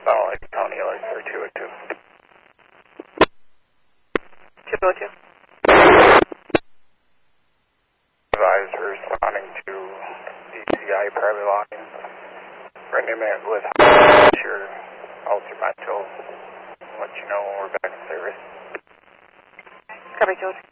Valley County License 202. 202. Advisor responding to DCI private line. Brendan Matt with your ultimatum. Let you know when we're back in service. Copy, George.